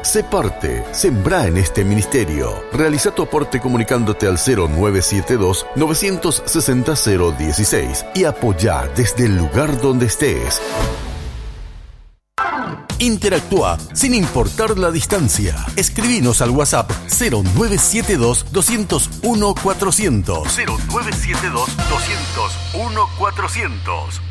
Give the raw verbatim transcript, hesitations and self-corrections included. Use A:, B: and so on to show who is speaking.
A: Sé parte, sembrá en este ministerio. Realiza tu aporte comunicándote al cero nueve siete dos, nueve seis cero, cero uno seis y apoyá desde el lugar donde estés. Interactúa sin importar la distancia. Escribinos al WhatsApp cero nueve siete dos, dos cero uno, cuatrocientos. cero nueve siete dos, dos cero uno, cuatrocientos.